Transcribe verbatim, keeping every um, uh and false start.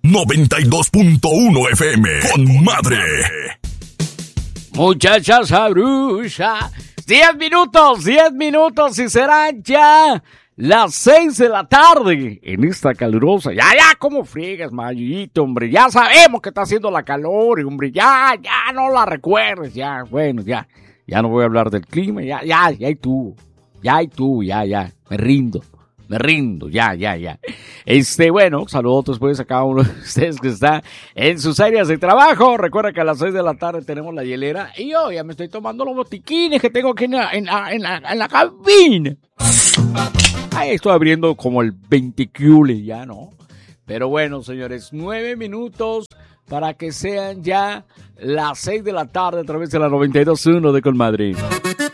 noventa y dos punto uno F M. Con madre. Muchacha sabrucha. Diez minutos, diez minutos y serán ya las seis de la tarde en esta calurosa. Ya, ya, ¿cómo friegas, Mayito, hombre? Ya sabemos que está haciendo la calor, hombre. Ya, ya, no la recuerdes, ya. Bueno, ya. Ya no voy a hablar del clima, ya, ya, ya y tú. Ya y tú, ya, ya. Me rindo. Me rindo, ya, ya, ya. Este, bueno, saludos pues a cada uno de ustedes que está en sus áreas de trabajo. Recuerda que a las seis de la tarde tenemos la hielera y yo ya me estoy tomando los botiquines que tengo aquí en la, en la, en la, en la cabina. Ahí estoy abriendo como el veinte cule ya, ¿no? Pero bueno, señores, nueve minutos para que sean ya las seis de la tarde a través de la noventa y dos punto uno de Colmadrid.